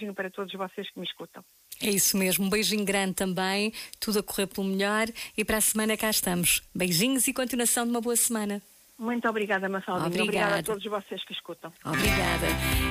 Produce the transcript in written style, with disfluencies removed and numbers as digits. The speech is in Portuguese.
beijinho para todos vocês que me escutam. É isso mesmo, um beijinho grande também, tudo a correr pelo melhor e para a semana cá estamos. Beijinhos e continuação de uma boa semana. Muito obrigada, Mafaldinha. Obrigada a todos vocês que escutam. Obrigada.